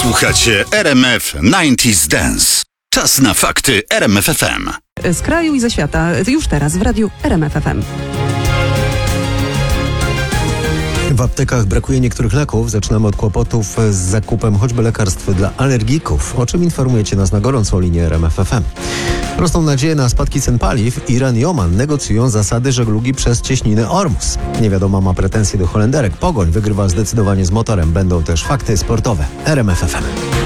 Słuchacie RMF 90s Dance. Czas na fakty RMF FM. Z kraju i ze świata już teraz w radiu RMF FM. W aptekach brakuje niektórych leków. Zaczynamy od kłopotów z zakupem choćby lekarstw dla alergików, o czym informujecie nas na gorącą linię RMF FM. Rosną nadzieje na spadki cen paliw. Iran i Oman negocjują zasady żeglugi przez cieśninę Ormus. Niewiadoma ma pretensje do Holenderek. Pogoń wygrywa zdecydowanie z motorem. Będą też fakty sportowe. RMF FM.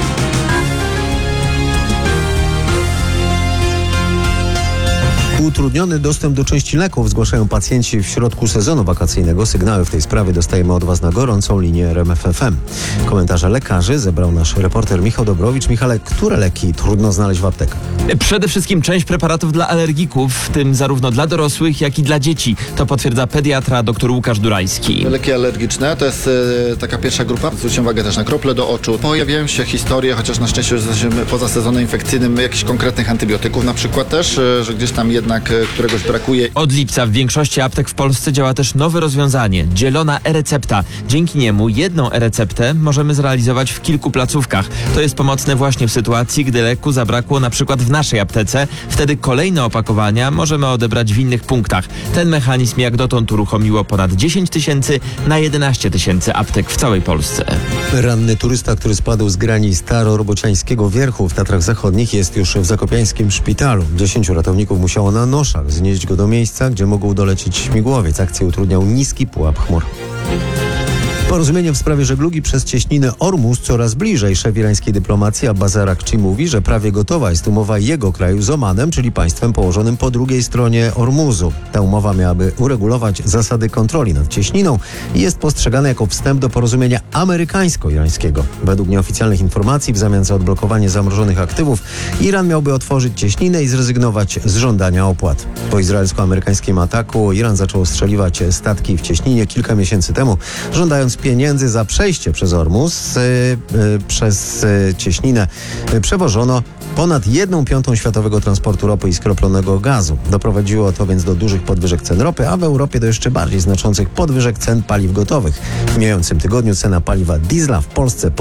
Utrudniony dostęp do części leków zgłaszają pacjenci w środku sezonu wakacyjnego. Sygnały w tej sprawie dostajemy od Was na gorącą linię RMF FM. Komentarze lekarzy zebrał nasz reporter Michał Dobrowicz. Michale, które leki trudno znaleźć w aptekach? Przede wszystkim część preparatów dla alergików, w tym zarówno dla dorosłych, jak i dla dzieci. To potwierdza pediatra dr Łukasz Durajski. Leki alergiczne to jest taka pierwsza grupa. Zwróćcie uwagę też na krople do oczu. Pojawiają się historie, chociaż na szczęście już jesteśmy poza sezonem infekcyjnym, jakichś konkretnych antybiotyków na przykład też, że gdzieś tam jednak któregoś brakuje. Od lipca w większości aptek w Polsce działa też nowe rozwiązanie – dzielona e-recepta. Dzięki niemu jedną e-receptę możemy zrealizować w kilku placówkach. To jest pomocne właśnie w sytuacji, gdy leku zabrakło na przykład w naszej aptece. Wtedy kolejne opakowania możemy odebrać w innych punktach. Ten mechanizm jak dotąd uruchomiło ponad 10 000 na 11 000 aptek w całej Polsce. Ranny turysta, który spadł z grani Starorobociańskiego Wierchu w Tatrach Zachodnich, jest już w zakopiańskim szpitalu. 10 ratowników musiało na noszach znieść go do miejsca, gdzie mógł dolecieć śmigłowiec. Akcję utrudniał niski pułap chmur. Porozumienie w sprawie żeglugi przez cieśninę Ormus coraz bliżej. Szef irańskiej dyplomacji Abbas Araghchi mówi, że prawie gotowa jest umowa jego kraju z Omanem, czyli państwem położonym po drugiej stronie Ormuzu. Ta umowa miałaby uregulować zasady kontroli nad cieśniną i jest postrzegana jako wstęp do porozumienia amerykańsko-irańskiego. Według nieoficjalnych informacji w zamian za odblokowanie zamrożonych aktywów Iran miałby otworzyć cieśninę i zrezygnować z żądania opłat. Po izraelsko-amerykańskim ataku Iran zaczął ostrzeliwać statki w cieśninie kilka miesięcy temu, żądając pieniędzy za przejście przez Ormus. Przez cieśninę przewożono ponad 1/5 światowego transportu ropy i skroplonego gazu. Doprowadziło to więc do dużych podwyżek cen ropy, a w Europie do jeszcze bardziej znaczących podwyżek cen paliw gotowych. W mijającym tygodniu cena paliwa diesla w Polsce